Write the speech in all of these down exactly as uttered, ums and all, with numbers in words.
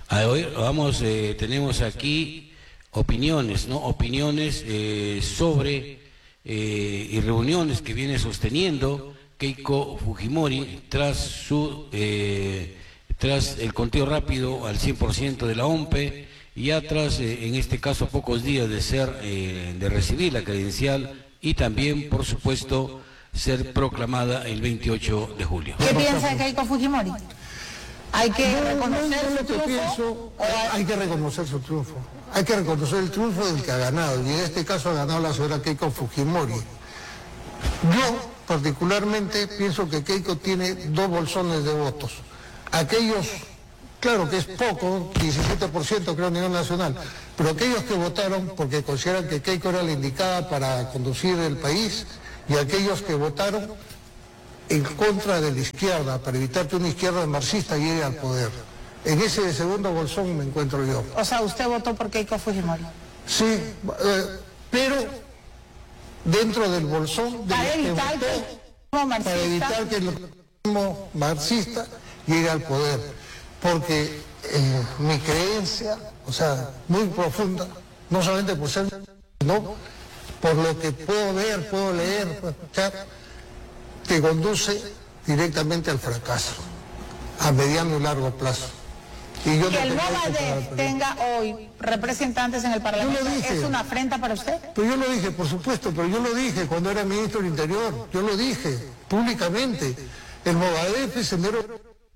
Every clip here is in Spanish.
A hoy vamos, eh, tenemos aquí opiniones, ¿no? Opiniones eh, sobre eh, y reuniones que viene sosteniendo Keiko Fujimori tras su eh, tras el conteo rápido al cien por ciento de la O M P E y ya tras, eh, en este caso, pocos días de ser eh, de recibir la credencial y también, por supuesto, ser proclamada el veintiocho de julio. ¿Qué piensa de Keiko Fujimori? ¿Hay que no, reconocer no, no su triunfo? Pienso, hay... hay que reconocer su triunfo. Hay que reconocer el triunfo del que ha ganado, y en este caso ha ganado la señora Keiko Fujimori. Yo, particularmente, pienso que Keiko tiene dos bolsones de votos. Aquellos, claro que es poco, diecisiete por ciento creo a nivel nacional, pero aquellos que votaron porque consideran que Keiko era la indicada para conducir el país, y aquellos que votaron en contra de la izquierda, para evitar que una izquierda marxista llegue al poder. En ese segundo bolsón me encuentro yo. O sea, ¿usted votó por Keiko Fujimori? Sí, eh, pero dentro del bolsón... De para, evitar que que, como marxista, para evitar que el comunismo marxista llegue al poder. Porque eh, mi creencia, o sea, muy profunda, no solamente por ser, sino por lo que puedo ver, puedo leer, puedo escuchar, que conduce directamente al fracaso, a mediano y largo plazo. Y yo que no el Movadef tenga hoy representantes en el Parlamento, yo lo dije, ¿es una afrenta para usted? Pero yo lo dije, por supuesto, pero yo lo dije cuando era ministro del Interior, yo lo dije públicamente. El Movadef es sendero,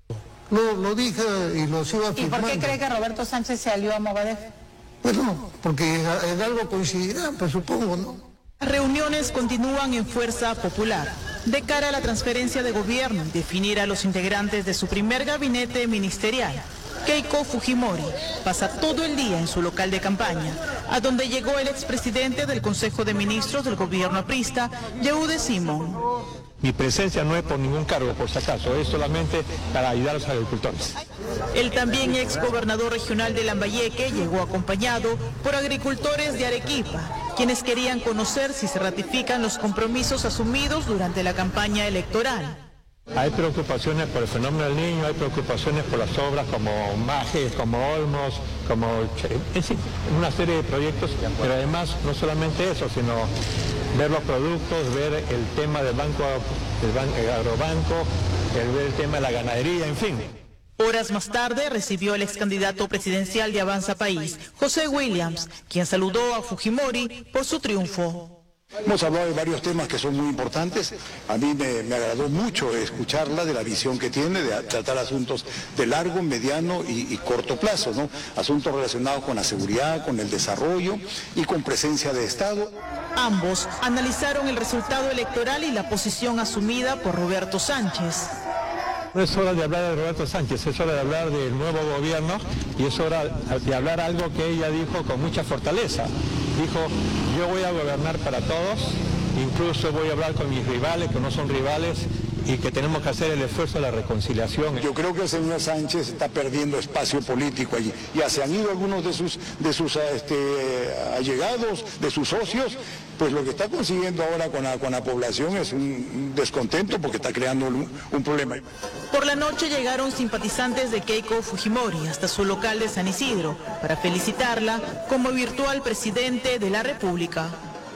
lo, lo dije y lo sigo afirmando. ¿Y por qué cree que Roberto Sánchez se alió a Movadef? Bueno, porque en algo coincidirán, pues supongo, ¿no? Las reuniones continúan en Fuerza Popular. De cara a la transferencia de gobierno y definir a los integrantes de su primer gabinete ministerial, Keiko Fujimori pasa todo el día en su local de campaña, a donde llegó el expresidente del Consejo de Ministros del gobierno aprista, Yehude Simón. Mi presencia no es por ningún cargo, por si acaso, es solamente para ayudar a los agricultores. El también ex gobernador regional de Lambayeque llegó acompañado por agricultores de Arequipa, quienes querían conocer si se ratifican los compromisos asumidos durante la campaña electoral. Hay preocupaciones por el fenómeno del Niño, hay preocupaciones por las obras como Majes, como Olmos, como, en fin, una serie de proyectos, pero además no solamente eso, sino ver los productos, ver el tema del banco, del ban, el agrobanco, el ver el tema de la ganadería, en fin. Horas más tarde recibió el ex candidato presidencial de Avanza País, José Williams, quien saludó a Fujimori por su triunfo. Hemos hablado de varios temas que son muy importantes. A mí me, me agradó mucho escucharla, de la visión que tiene, de tratar asuntos de largo, mediano y, y corto plazo, ¿no? Asuntos relacionados con la seguridad, con el desarrollo y con presencia de Estado. Ambos analizaron el resultado electoral y la posición asumida por Roberto Sánchez. No es hora de hablar de Roberto Sánchez, es hora de hablar del nuevo gobierno y es hora de hablar algo que ella dijo con mucha fortaleza. Dijo, yo voy a gobernar para todos, incluso voy a hablar con mis rivales, que no son rivales, y que tenemos que hacer el esfuerzo de la reconciliación. Yo creo que el señor Sánchez está perdiendo espacio político allí. Ya se han ido algunos de sus, de sus este, allegados, de sus socios, pues lo que está consiguiendo ahora con la, con la población es un descontento porque está creando un, un problema. Por la noche llegaron simpatizantes de Keiko Fujimori hasta su local de San Isidro para felicitarla como virtual presidente de la República.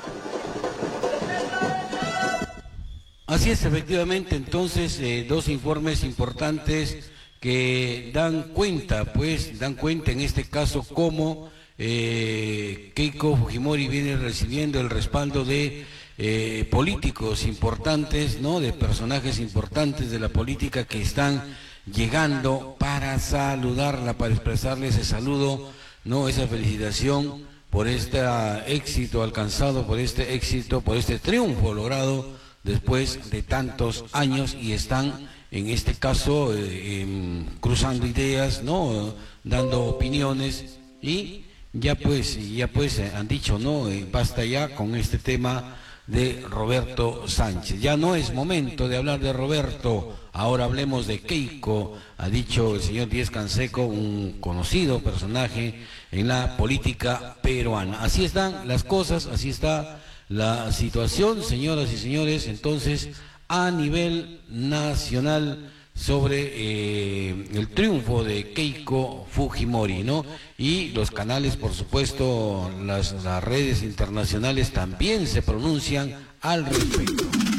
Así es, efectivamente, entonces, eh, dos informes importantes que dan cuenta, pues, dan cuenta en este caso cómo eh, Keiko Fujimori viene recibiendo el respaldo de eh, políticos importantes, ¿no?, de personajes importantes de la política que están llegando para saludarla, para expresarle ese saludo, ¿no?, esa felicitación por este éxito alcanzado, por este éxito, por este triunfo logrado después de tantos años, y están en este caso eh, eh, cruzando ideas, no, dando opiniones, y ya pues ya pues eh, han dicho, no, eh, basta ya con este tema de Roberto Sánchez. Ya no es momento de hablar de Roberto, ahora hablemos de Keiko, ha dicho el señor Díez Canseco, un conocido personaje en la política peruana. Así están las cosas, así está la situación, señoras y señores. Entonces, a nivel nacional sobre eh, el triunfo de Keiko Fujimori, ¿no? Y los canales, por supuesto, las, las redes internacionales también se pronuncian al respecto.